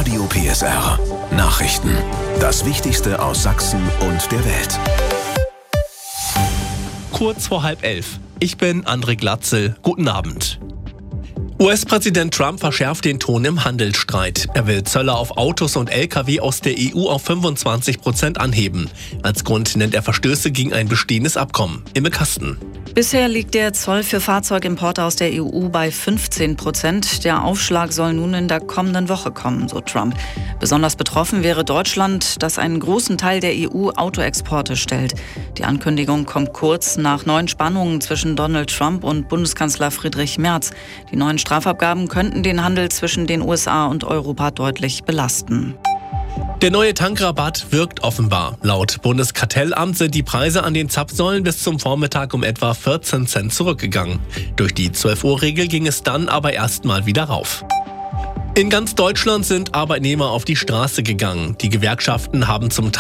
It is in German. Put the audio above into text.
Radio PSR. Nachrichten. Das Wichtigste aus Sachsen und der Welt. Kurz vor 10:30. Ich bin André Glatzel. Guten Abend. US-Präsident Trump verschärft den Ton im Handelsstreit. Er will Zölle auf Autos und Lkw aus der EU auf 25% anheben. Als Grund nennt er Verstöße gegen ein bestehendes Abkommen. Imme Kasten. Bisher liegt der Zoll für Fahrzeugimporte aus der EU bei 15%. Der Aufschlag soll nun in der kommenden Woche kommen, so Trump. Besonders betroffen wäre Deutschland, das einen großen Teil der EU Autoexporte stellt. Die Ankündigung kommt kurz nach neuen Spannungen zwischen Donald Trump und Bundeskanzler Friedrich Merz. Die neuen Strafabgaben könnten den Handel zwischen den USA und Europa deutlich belasten. Der neue Tankrabatt wirkt offenbar. Laut Bundeskartellamt sind die Preise an den Zapfsäulen bis zum Vormittag um etwa 14 Cent zurückgegangen. Durch die 12-Uhr-Regel ging es dann aber erstmal wieder rauf. In ganz Deutschland sind Arbeitnehmer auf die Straße gegangen. Die Gewerkschaften haben zum